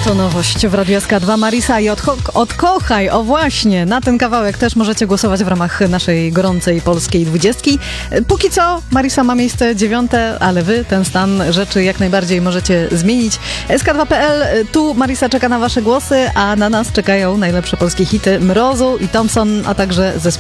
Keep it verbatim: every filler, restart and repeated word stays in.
To nowość w Radiu S K dwa. Marisa i odko- Odkochaj. O właśnie, na ten kawałek też możecie głosować w ramach naszej gorącej polskiej dwudziestki. Póki co Marisa ma miejsce dziewiąte, ale wy ten stan rzeczy jak najbardziej możecie zmienić. S K dwa kropka P L, tu Marisa czeka na wasze głosy, a na nas czekają najlepsze polskie hity Mrozu i Thompson, a także zespół